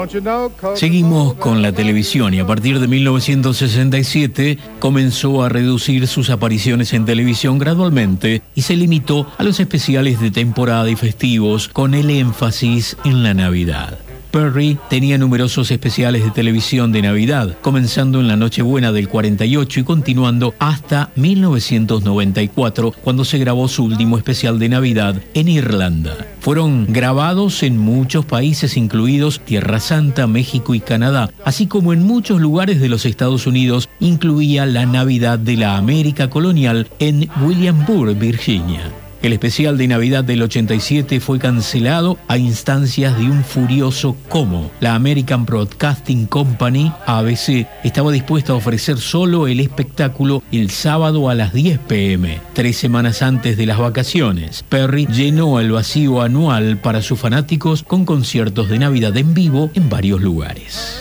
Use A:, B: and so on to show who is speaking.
A: Seguimos con la televisión y a partir de 1967 comenzó a reducir sus apariciones en televisión gradualmente y se limitó a los especiales de temporada y festivos con el énfasis en la Navidad. Perry tenía numerosos especiales de televisión de Navidad, comenzando en la Nochebuena del 48 y continuando hasta 1994, cuando se grabó su último especial de Navidad en Irlanda. Fueron grabados en muchos países, incluidos Tierra Santa, México y Canadá, así como en muchos lugares de los Estados Unidos, incluía la Navidad de la América colonial en Williamsburg, Virginia. El especial de Navidad del 87 fue cancelado a instancias de un furioso como la American Broadcasting Company, ABC, estaba dispuesta a ofrecer solo el espectáculo el sábado a las 10 p.m., 3 semanas antes de las vacaciones. Perry llenó el vacío anual para sus fanáticos con conciertos de Navidad en vivo en varios lugares.